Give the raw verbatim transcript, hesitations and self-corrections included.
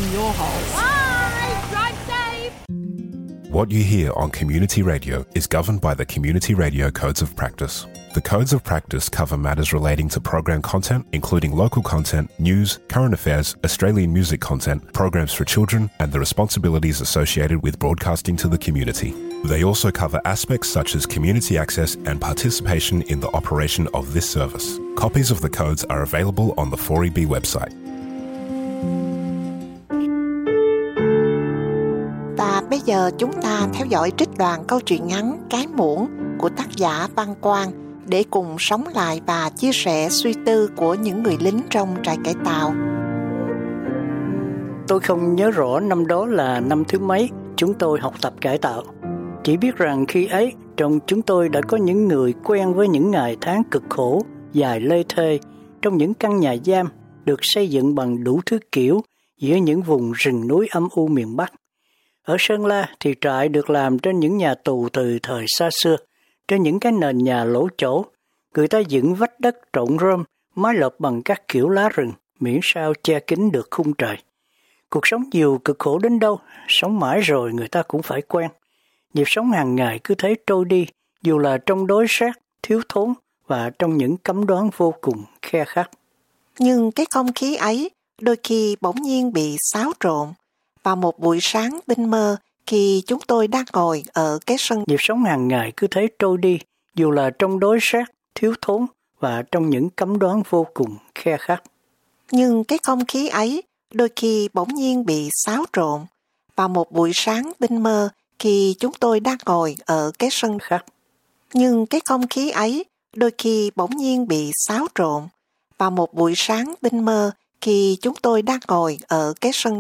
on your holes. Bye! Drive safe! What you hear on community radio is governed by the Community Radio Codes of Practice. The Codes of Practice cover matters relating to program content, including local content, news, current affairs, Australian music content, programs for children, and the responsibilities associated with broadcasting to the community. They also cover aspects such as community access and participation in the operation of this service. Copies of the codes are available on the four E B website. Và bây giờ chúng ta theo dõi trích đoạn câu chuyện ngắn Cái Muỗng của tác giả Văn Quang để cùng sống lại và chia sẻ suy tư của những người lính trong trại cải tạo. Tôi không nhớ rõ năm đó là năm thứ mấy chúng tôi học tập cải tạo. Chỉ biết rằng khi ấy trong chúng tôi đã có những người quen với những ngày tháng cực khổ, dài lê thê trong những căn nhà giam được xây dựng bằng đủ thứ kiểu giữa những vùng rừng núi âm u miền Bắc. Ở Sơn La thì trại được làm trên những nhà tù từ thời xa xưa, trên những cái nền nhà lỗ chỗ. Người ta dựng vách đất trộn rơm, mái lợp bằng các kiểu lá rừng, miễn sao che kín được khung trời. Cuộc sống dù cực khổ đến đâu, sống mãi rồi người ta cũng phải quen. Nhịp sống hàng ngày cứ thế trôi đi, dù là trong đói rét, thiếu thốn và trong những cấm đoán vô cùng khe khắc. Nhưng cái không khí ấy đôi khi bỗng nhiên bị xáo trộn. Vào một buổi sáng tinh mơ, khi chúng tôi đang ngồi ở cái sân. Nhịp sống hàng ngày cứ thế trôi đi, dù là trong đói rét, thiếu thốn và trong những cấm đoán vô cùng khe khắc. Nhưng cái không khí ấy đôi khi bỗng nhiên bị xáo trộn. Vào một buổi sáng tinh mơ, khi chúng tôi đang ngồi ở cái sân khắc. Nhưng cái không khí ấy đôi khi bỗng nhiên bị xáo trộn. Vào một buổi sáng tinh mơ, khi chúng tôi đang ngồi ở cái sân